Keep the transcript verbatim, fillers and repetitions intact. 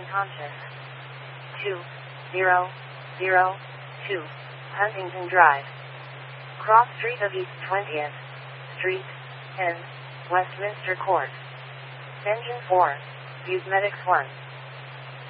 unconscious. two zero zero two Huntington Drive, Cross Street of East twentieth Street, N, Westminster Court. Engine four, Views Medics one.